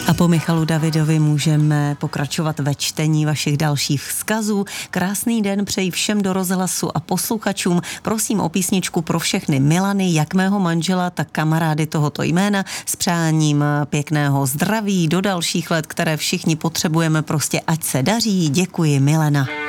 A po Michalu Davidovi můžeme pokračovat ve čtení vašich dalších vzkazů. Krásný den přeji všem do rozhlasu a posluchačům. Prosím o písničku pro všechny Milany, jak mého manžela, tak kamarády tohoto jména, s přáním pěkného zdraví do dalších let, které všichni potřebujeme, prostě ať se daří. Děkuji, Milena.